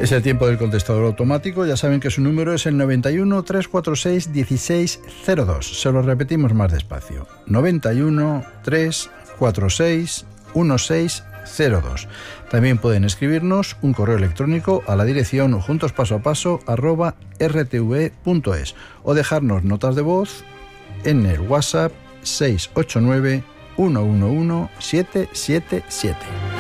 Es el tiempo del contestador automático. Ya saben que su número es el 91 346 1602. Se lo repetimos más despacio. 91 346 1602. También pueden escribirnos un correo electrónico a la dirección juntospasoapaso@rtv.es o dejarnos notas de voz en el WhatsApp 689 111 777.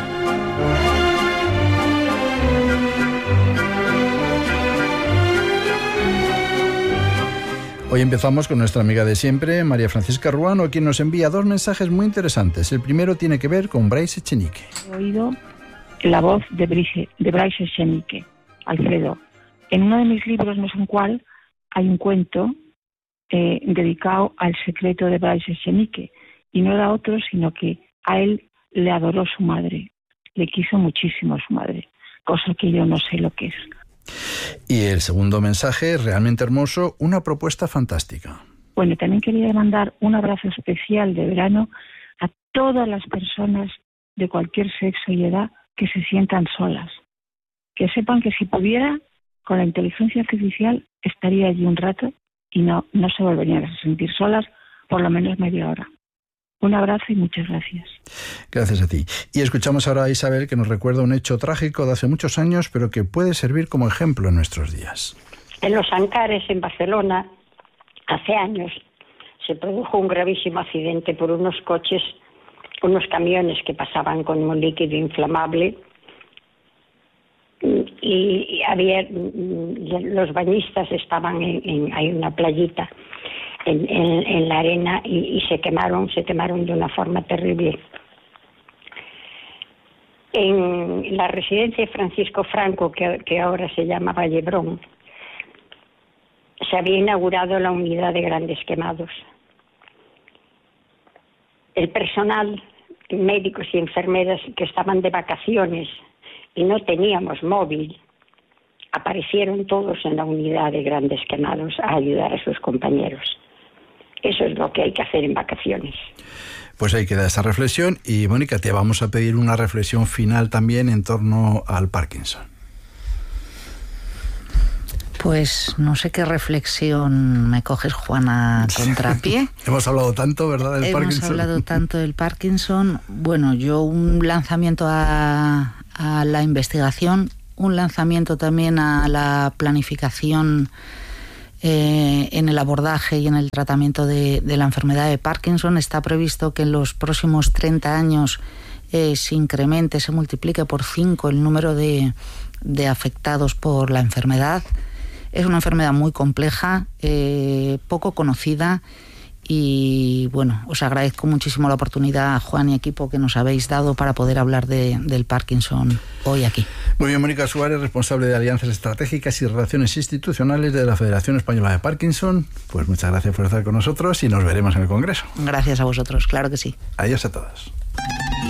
Hoy empezamos con nuestra amiga de siempre, María Francisca Ruano, quien nos envía dos mensajes muy interesantes. El primero tiene que ver con Bryce Echenique. He oído la voz de Bryce Echenique, Alfredo. En uno de mis libros, no sé en cuál, hay un cuento dedicado al secreto de Bryce Echenique. Y no era otro, sino que a él le adoró su madre. Le quiso muchísimo a su madre, cosa que yo no sé lo que es. Y el segundo mensaje, realmente hermoso, una propuesta fantástica. Bueno, también quería mandar un abrazo especial de verano a todas las personas de cualquier sexo y edad que se sientan solas. Que sepan que si pudiera, con la inteligencia artificial estaría allí un rato y no se volverían a sentir solas por lo menos media hora. Un abrazo y muchas gracias. Gracias a ti. Y escuchamos ahora a Isabel, que nos recuerda un hecho trágico de hace muchos años, pero que puede servir como ejemplo en nuestros días. En Los Ancares, en Barcelona, hace años, se produjo un gravísimo accidente por unos camiones que pasaban con un líquido inflamable y los bañistas estaban hay una playita en la arena y se quemaron de una forma terrible. En la residencia de Francisco Franco, que ahora se llama Vallebrón, se había inaugurado la unidad de grandes quemados. El personal, médicos y enfermeras que estaban de vacaciones y no teníamos móvil, aparecieron todos en la unidad de grandes quemados a ayudar a sus compañeros. Eso es lo que hay que hacer en vacaciones. Pues ahí queda esa reflexión. Y Mónica, te vamos a pedir una reflexión final también en torno al Parkinson. Pues no sé qué reflexión me coges, Juana, contrapié. Hemos hablado tanto, ¿verdad?, del Parkinson. Hemos hablado tanto del Parkinson. Bueno, yo un lanzamiento a la investigación, un lanzamiento también a la planificación en el abordaje y en el tratamiento de la enfermedad de Parkinson. Está previsto que en los próximos 30 años se incremente, se multiplique por 5 el número de afectados por la enfermedad. Es una enfermedad muy compleja, poco conocida, y bueno, os agradezco muchísimo la oportunidad, Juan y equipo, que nos habéis dado para poder hablar del Parkinson hoy aquí. Muy bien, Mónica Suárez, responsable de Alianzas Estratégicas y Relaciones Institucionales de la Federación Española de Parkinson. Pues muchas gracias por estar con nosotros y nos veremos en el Congreso. Gracias a vosotros, claro que sí. Adiós a todos.